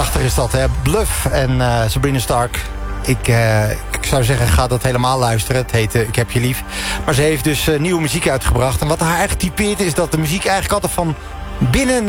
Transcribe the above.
Prachtig is dat, hè? Bluff en Sabrina Stark. Ik zou zeggen, ga dat helemaal luisteren. Het heet Ik heb je lief. Maar ze heeft dus nieuwe muziek uitgebracht. En wat haar eigenlijk typeert is dat de muziek eigenlijk altijd van binnen